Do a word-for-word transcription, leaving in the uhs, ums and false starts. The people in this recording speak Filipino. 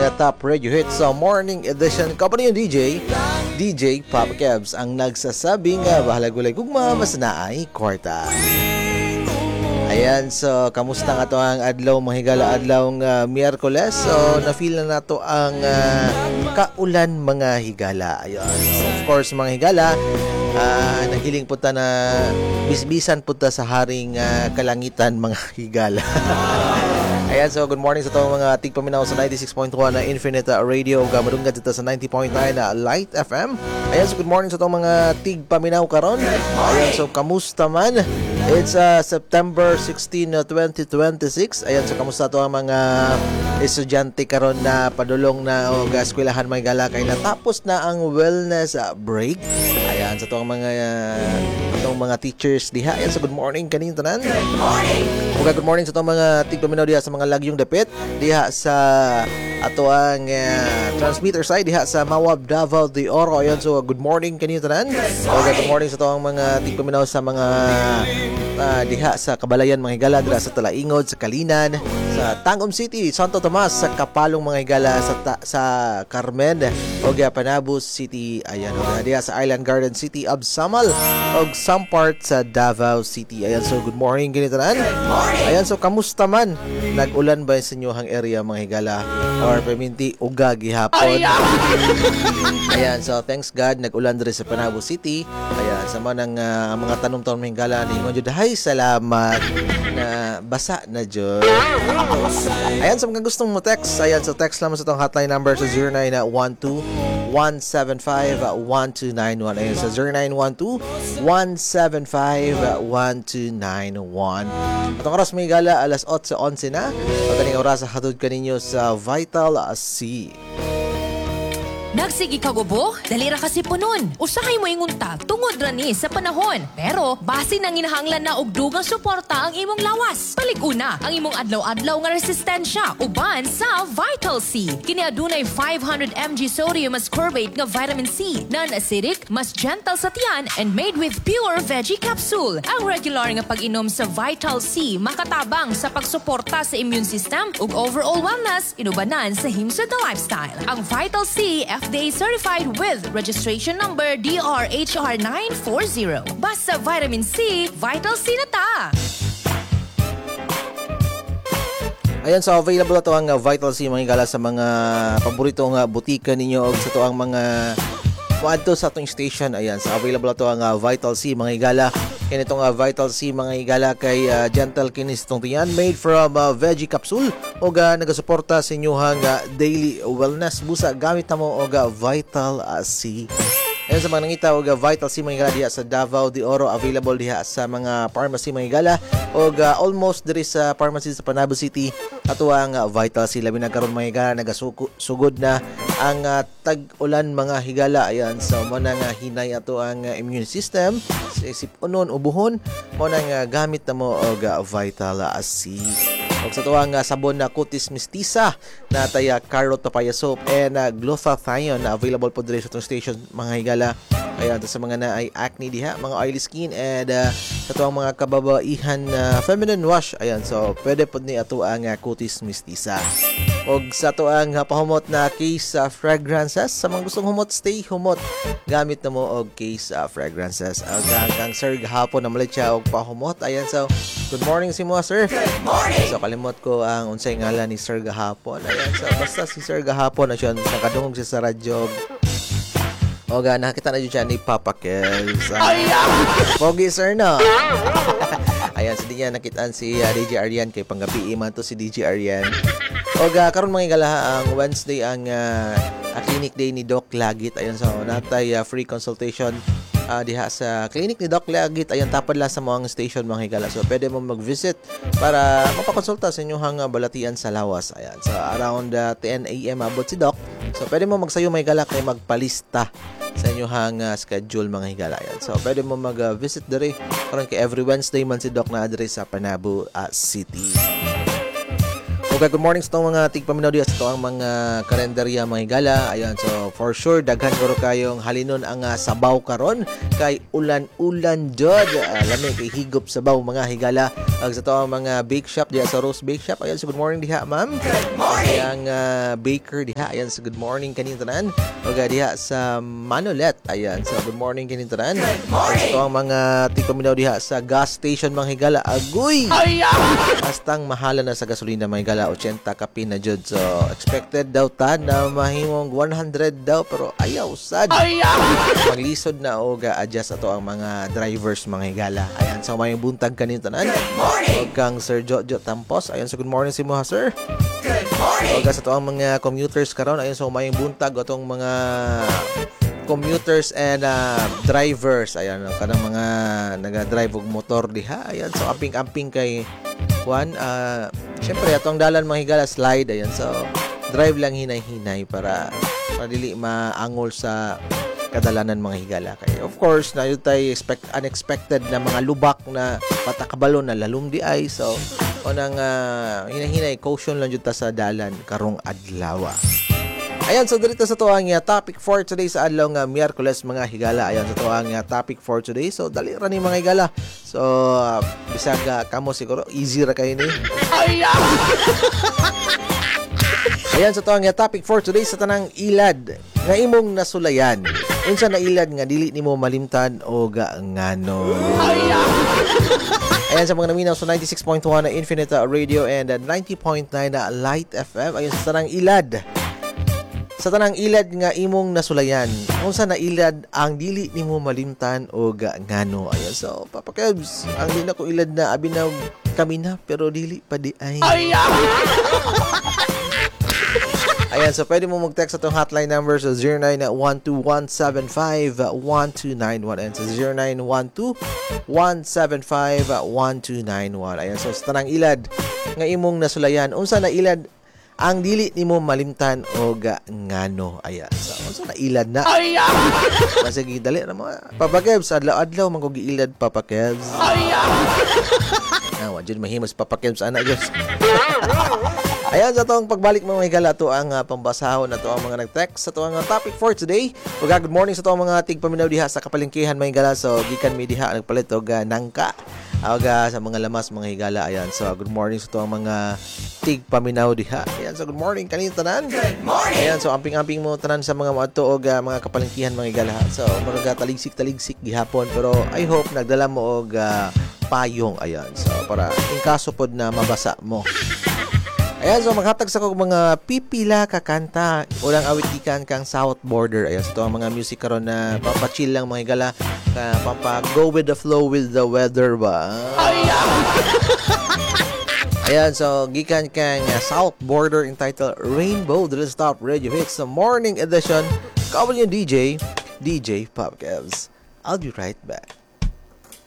uh, top radio hits sa morning edition. Company yung D J, D J Papa Kebs ang nagsasabing uh, bahala gulay gugma mas naay kwarta. Ayan, so kamusta nga to ang adlaw mga higala adlaw uh, Miyerkules. So na-feel na nato ang uh, kaulan mga higala. Ayan, so, of course mga higala, uh, naghiling punta na bisbisan punta sa haring uh, kalangitan mga higala. Ayan, so good morning sa itong mga tigpaminaw sa ninety-six point one na Infinite Radio. Gamadungan dito sa ninety point nine na Light F M. Ayan, so good morning sa itong mga tigpaminaw karon. Ayan, so kamusta man? It's uh, September sixteenth, twenty twenty-six. Ayan, so kamusta to ang mga estudyante karon na padulong na o eskwelahan may gala kay natapos na ang wellness uh, break. Ayan, sa so, to ang mga uh, itong mga teachers diha. Ayan, so good morning kaning tanan. Good morning. Okay, good morning sa itong mga tigpaminaw diha sa mga lagyong dapit diha sa ato ang uh, transmitter side diha sa Mawab, Davao de Oro. Ayan, so good morning kaning tanan. Okay, good morning sa itong mga tigpaminaw sa mga uh, diha sa Kabalayan mga higala, diha sa Talaingod, sa Kalinan, sa Tangum City, Santo Tomas, sa Kapalong mga higala, sa ta- sa Carmen o Panabo City. Ayan, o diha sa Island Garden City of Samal o some part sa Davao City. Ayan, so good morning ganitanan. Ayan, so kamusta man? Nag-ulan ba sa inyohang area mga higala or paminti uga gihapon? Ayan, so thanks God nag-ulan diri sa Panabo City. Ayan, sa manang uh, mga tanong-tanong mga higala ni Ngonjo dahay salamat na basa na jud. Ayan, sa mga gustong mo text, ayan, so text lamang sa itong hotline number sa zero nine one two one seven five one two nine one. Ayan, sa zero nine one two one seven five one two nine one. At ang oras may gala, alas eight sa eleven na. At kaning oras sa hatod kaninyo sa Vital C. Nagsigi kagubo? Dali ra kasi punon. Usahay mo ingunta tungod ra ni sa panahon. Pero base nang inahanglan na og dugang suporta ang imong lawas. Palig-una ang imong adlaw-adlaw nga resistensya uban sa Vital C. Kini adunay five hundred milligrams sodium ascorbate nga vitamin C, non-acidic, mas gentle sa tiyan and made with pure veggie capsule. Ang regular nga pag-inom sa Vital C makatabang sa pagsuporta sa immune system ug overall wellness inubanan sa himsa the lifestyle. Ang Vital C F D A certified with registration number D R H R nine forty. Basta vitamin C, Vital C na ta! Ayan, so available ito ang uh, Vital C mga higala sa mga paboritong uh, butika ninyo o sa ito ang mga kuadto sa atong station. Ayan, so available ito ang uh, Vital C mga higala. Kaya itong uh, Vital C mga higala kay uh, gentle kinis itong tiyan made from uh, veggie capsule o uh, nagasuporta sa inyong uh, daily wellness. Busa gamit na mo o uh, Vital uh, C. Ayan, sa mga nangita o uh, Vital C mga higala diha sa Davao de Oro, available diha sa mga pharmacy mga higala o uh, almost diri sa pharmacy sa Panabo City. Ato ang uh, Vital C labi na karon mga higala nagasugod na ang uh, tag-ulan mga higala. Ayan, so mo na nga hinay ato ang uh, immune system sa isip unon ubuhon mo na nga gamit na mo og uh, Vital uh, C. Og sa tuwang uh, sabon na Cutis Mestiza na taya carrot papaya soap and uh, glutathione na available po diri sa itong station mga higala. Ayan, sa mga na ay acne diha, mga oily skin and uh, sa tuwang mga kababaihan na uh, feminine wash. Ayan, so pwede po ni ato ang uh, Cutis Mestiza. Og sa to ang uh, pahumot na case uh, fragrances, sa mga gustong humot, stay humot, gamit na mo og case uh, fragrances. Ang uh, kang sir gahapon na malit siya og pahumot. Ayan, so good morning si mo sir. Good morning. So kalimot ko ang unsay ngalan ni sir gahapon. Ayan, so basta si sir gahapon na siya nakadungog siya sa radyo. O ga, nakita na dyan siya ni Papa Kels. Pogi sir no. Ayan, so di niya nakitaan si uh, D J Arian kay panggabi man to si D J Arian. O ga, karon mga igala ang Wednesday ang uh, a clinic day ni Doc Lagit. Ayan, so natay uh, free consultation uh, diha sa clinic ni Doc Lagit. Ayan, tapad lang sa mga station mga higala. So pwede mo mag-visit para mapakonsulta sa inyong uh, balatian sa lawas. Ayan, so around uh, ten a.m. abot si Doc. So pwede mo magsayo mga higala kay magpalista sa inyong uh, schedule mga higala. Ayan, so pwede mo mag-visit uh, diri karon kay every Wednesday man si Doc na adre sa Panabo uh, City. Okay, good morning sa itong mga tigpaminaw diya sa itong mga kalendarya mga higala. Ayan, so for sure, daghan ko kayong halinon ang uh, sabaw karon kay ulan-ulan jod. Uh, lamig kay higop sabaw mga higala. Ang sa itong mga bake shop diya sa Rose Bake Shop. Ayan, so good morning diha, ma'am. Good morning. Ang uh, baker diha. Ayan, so good morning kanin tanan. Okay, diha sa Manolet. Ayan, so good morning kanin tanan. Good morning. Sa itong mga tigpaminaw diha sa gas station mga higala. Agoy! Bastang mahala na sa gasolina mga higala. eighty kapi na jud. So, expected daw ta na mahimong one hundred daw pero ayaw sad. Maglisod na o ga-adjust ato ang mga drivers mga higala. Ayan, so may buntag kanin tanan. O kang Sir Jojo Tampos. Ayan, so good morning si mo ha, sir. Good morning. O sa to ang mga commuters karon. Ayan, so may buntag atong mga commuters and uh, drivers. Ayan, kanang mga naga-drive og motor diha. Ayan, so amping-amping kay Juan, uh, syempre atong dalan mga higala slide. Ayan, so drive lang hinay-hinay para madili maangol sa kadalanan mga higala. Kay of course na yun tayo expect, unexpected na mga lubak na patakabalo na lalum di ay. So unang uh, hinay-hinay caution lang jud ta sa dalan karong adlaw. Ayan, so dito sa to ang uh, topic for today sa adlaw nga Miyerkules mga higala. Ayan, sa to ang uh, topic for today. So dali ra ni mga higala. So uh, bisag uh, kamo siguro easy ra kay ni. Ayan, sa to ang uh, topic for today sa tanang ilad nga imong nasulayan. Unsa na ilad nga dili nimo malimtan o ga ngano. Ayan, sa mga naminaw sa ninety-six point one na Infinite Radio and uh, ninety point nine na Light F M. Ayan, sa tanang ilad. Sa tanang ilad nga imong nasulayan, unsa na ilad ang dili nimo malimtan o ga ngano. Ayan, so Papa Kebs, ang di na ko ilad na abi na kami na pero dili pa di ay. Ayan, so pwede mo mag-text sa itong hotline number sa zero nine one two one seven five one two nine one and sa zero nine one two one seven five one two nine one. Ayan, so sa tanang ilad nga imong nasulayan, unsa na ilad ang dili nimo malimtan o ga ngano. Ayan, so unsa na ilad na. Sige, dali na mo. Papa Kebs, adlaw-adlaw man ko giilad Papa Kebs. Ah, wajud mahimos Papa Kebs ana Diyos. Ayan, sa itong pagbalik mga higala, ito ang uh, pambasahon na ito ang mga nag-text sa ito ang uh, topic for today. Uga, good morning sa ito ang mga tigpaminaw diha sa kapalingkihan mga higala. So, gikan mi diha nagpalit o uh, nangka. Uga, sa mga lamas mga higala. Ayan, so good morning sa ito ang mga tigpaminaw diha. Ayan, so good morning kanina tanan. Good morning. Ayan, so amping-amping mo tanan sa mga mga ito o uh, mga kapalingkihan mga higala. So, mga taligsik-taligsik gihapon. Pero I hope nagdala mo o uh, payong. Ayan, so para in kaso pod na mabasa mo. Ayan, so maghatag sa kong mga pipila kakanta. Ulang awitikan kang South Border. Ayan, so ito ang mga music karon na pampachill lang mga higala. Uh, pampa go with the flow with the weather ba? Ayan, so gikan kang uh, South Border entitled Rainbow. The Stop Radio Hits the morning edition. Kawan yung D J, D J Pop Kebs. I'll be right back.